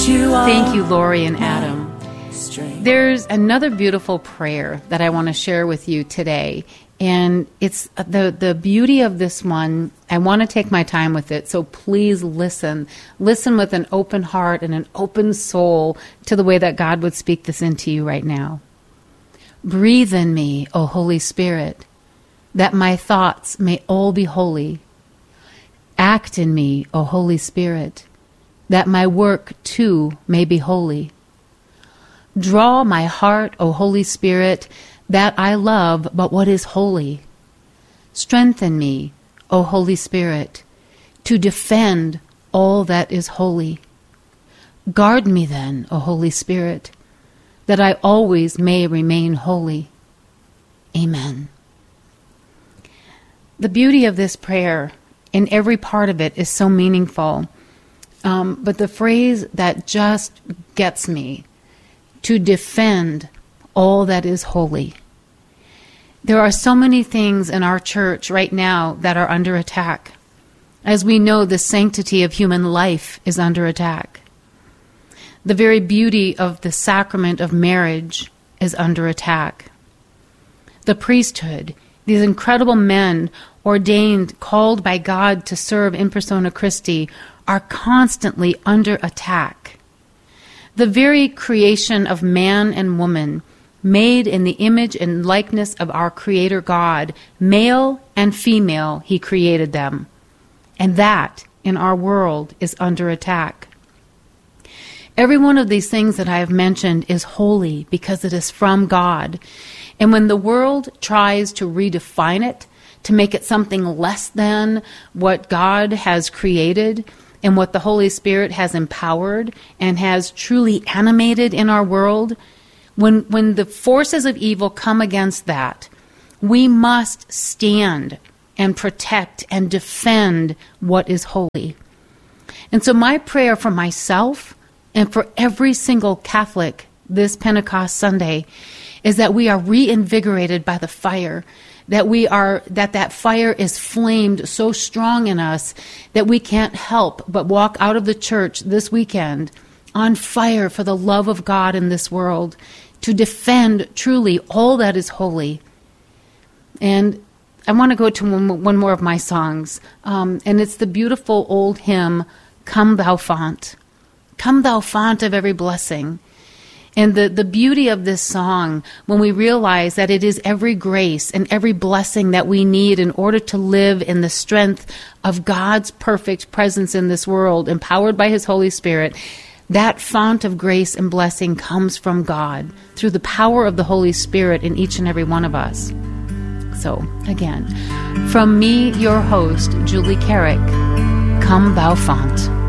Thank you, Lori and Adam. There's another beautiful prayer that I want to share with you today. And it's the beauty of this one. I want to take my time with it, so please listen. Listen with an open heart and an open soul to the way that God would speak this into you right now. Breathe in me, O Holy Spirit, that my thoughts may all be holy. Act in me, O Holy Spirit, that my work too may be holy. Draw my heart, O Holy Spirit, that I love but what is holy. Strengthen me, O Holy Spirit, to defend all that is holy. Guard me then, O Holy Spirit, that I always may remain holy. Amen. The beauty of this prayer, in every part of it, is so meaningful. But the phrase that just gets me, to defend all that is holy. There are so many things in our church right now that are under attack. As we know, the sanctity of human life is under attack. The very beauty of the sacrament of marriage is under attack. The priesthood, these incredible men ordained, called by God to serve in persona Christi, are constantly under attack. The very creation of man and woman, made in the image and likeness of our Creator God, male and female, He created them. And that, in our world, is under attack. Every one of these things that I have mentioned is holy because it is from God. And when the world tries to redefine it, to make it something less than what God has created and what the Holy Spirit has empowered and has truly animated in our world, when the forces of evil come against that, we must stand and protect and defend what is holy. And so my prayer for myself and for every single Catholic this Pentecost Sunday is that we are reinvigorated by the fire, that fire is flamed so strong in us that we can't help but walk out of the church this weekend on fire for the love of God in this world, to defend truly all that is holy. And I want to go to one more of my songs, and it's the beautiful old hymn, Come Thou Font. Come Thou Font of every blessing. And the beauty of this song, when we realize that it is every grace and every blessing that we need in order to live in the strength of God's perfect presence in this world, empowered by His Holy Spirit, that font of grace and blessing comes from God through the power of the Holy Spirit in each and every one of us. So, again, from me, your host, Julie Carrick, Come Thou Font.